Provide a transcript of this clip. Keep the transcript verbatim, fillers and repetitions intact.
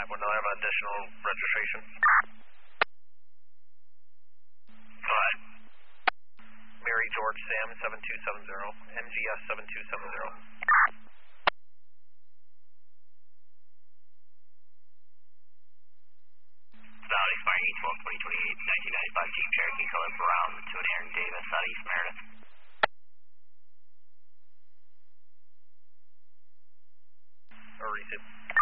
five one, I have additional registration. Five. Mary George Sam seven two seven zero, M G S seven two seven zero. South expiring E twelve twenty twenty-eight, nineteen ninety-five Jeep Cherokee color brown to an Aaron Davis, Southeast Meredith. Or receive.